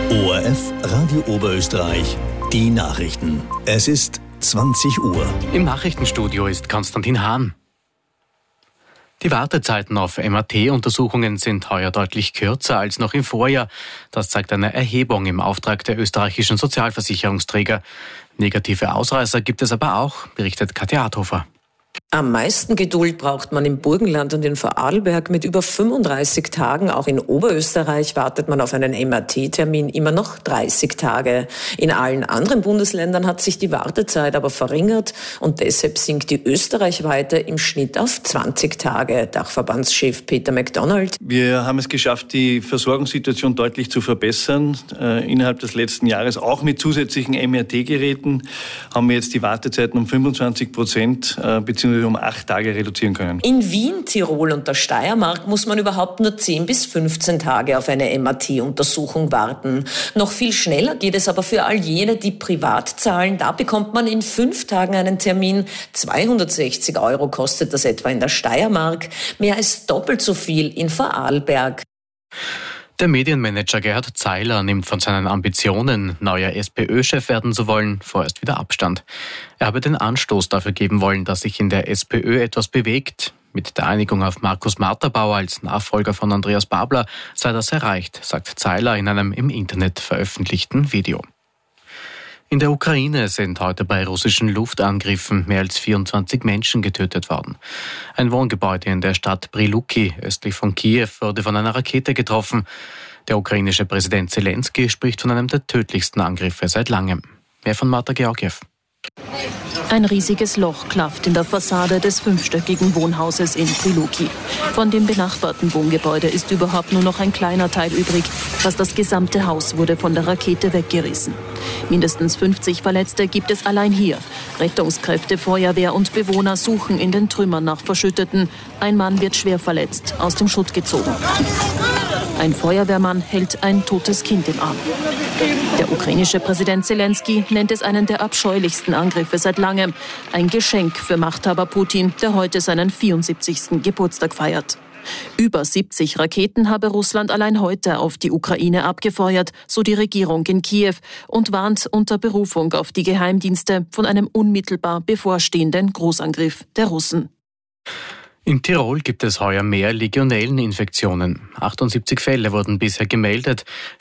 ORF Radio Oberösterreich, die Nachrichten. Es ist 20 Uhr. Im Nachrichtenstudio ist Konstantin Hahn. Die Wartezeiten auf MRT-Untersuchungen sind heuer deutlich kürzer als noch im Vorjahr. Das zeigt eine Erhebung im Auftrag der österreichischen Sozialversicherungsträger. Negative Ausreißer gibt es aber auch, berichtet Katja Adhofer. Am meisten Geduld braucht man im Burgenland und in Vorarlberg mit über 35 Tagen. Auch in Oberösterreich wartet man auf einen MRT-Termin immer noch 30 Tage. In allen anderen Bundesländern hat sich die Wartezeit aber verringert und deshalb sinkt die österreichweite im Schnitt auf 20 Tage. Dachverbandschef Peter McDonald. Wir haben es geschafft, die Versorgungssituation deutlich zu verbessern. Innerhalb des letzten Jahres, auch mit zusätzlichen MRT-Geräten, haben wir jetzt die Wartezeiten um 25% bzw. um 8 Tage reduzieren können. In Wien, Tirol und der Steiermark muss man überhaupt nur 10 bis 15 Tage auf eine MRT-Untersuchung warten. Noch viel schneller geht es aber für all jene, die privat zahlen. Da bekommt man in 5 Tagen einen Termin. 260 € kostet das etwa in der Steiermark. Mehr als doppelt so viel in Vorarlberg. Der Medienmanager Gerhard Zeiler nimmt von seinen Ambitionen, neuer SPÖ-Chef werden zu wollen, vorerst wieder Abstand. Er habe den Anstoß dafür geben wollen, dass sich in der SPÖ etwas bewegt. Mit der Einigung auf Markus Marterbauer als Nachfolger von Andreas Babler sei das erreicht, sagt Zeiler in einem im Internet veröffentlichten Video. In der Ukraine sind heute bei russischen Luftangriffen mehr als 24 Menschen getötet worden. Ein Wohngebäude in der Stadt Priluki, östlich von Kiew, wurde von einer Rakete getroffen. Der ukrainische Präsident Zelensky spricht von einem der tödlichsten Angriffe seit langem. Mehr von Marta Georgiev. Ein riesiges Loch klafft in der Fassade des 5-stöckigen Wohnhauses in Priluki. Von dem benachbarten Wohngebäude ist überhaupt nur noch ein kleiner Teil übrig. Fast das gesamte Haus wurde von der Rakete weggerissen. Mindestens 50 Verletzte gibt es allein hier. Rettungskräfte, Feuerwehr und Bewohner suchen in den Trümmern nach Verschütteten. Ein Mann wird schwer verletzt, aus dem Schutt gezogen. Ein Feuerwehrmann hält ein totes Kind im Arm. Der ukrainische Präsident Zelensky nennt es einen der abscheulichsten Angriffe seit langem. Ein Geschenk für Machthaber Putin, der heute seinen 74. Geburtstag feiert. Über 70 Raketen habe Russland allein heute auf die Ukraine abgefeuert, so die Regierung in Kiew, und warnt unter Berufung auf die Geheimdienste von einem unmittelbar bevorstehenden Großangriff der Russen. In Tirol gibt es heuer mehr Legionelleninfektionen. 78 Fälle wurden bisher gemeldet,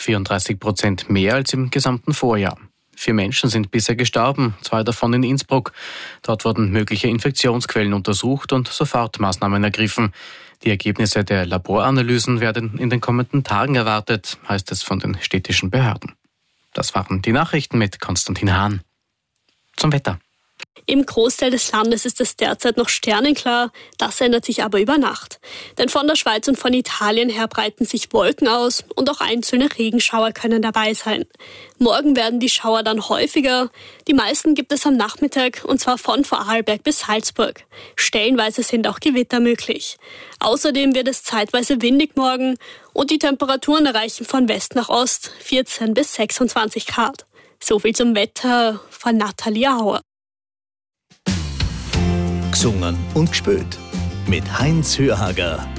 34% mehr als im gesamten Vorjahr. 4 Menschen sind bisher gestorben, 2 davon in Innsbruck. Dort wurden mögliche Infektionsquellen untersucht und Sofortmaßnahmen ergriffen. Die Ergebnisse der Laboranalysen werden in den kommenden Tagen erwartet, heißt es von den städtischen Behörden. Das waren die Nachrichten mit Konstantin Hahn. Zum Wetter. Im Großteil des Landes ist es derzeit noch sternenklar, das ändert sich aber über Nacht. Denn von der Schweiz und von Italien her breiten sich Wolken aus und auch einzelne Regenschauer können dabei sein. Morgen werden die Schauer dann häufiger. Die meisten gibt es am Nachmittag und zwar von Vorarlberg bis Salzburg. Stellenweise sind auch Gewitter möglich. Außerdem wird es zeitweise windig morgen und die Temperaturen erreichen von West nach Ost 14 bis 26 Grad. So viel zum Wetter von Nathalie Auer. Gesungen und gespielt mit Heinz Hörhager.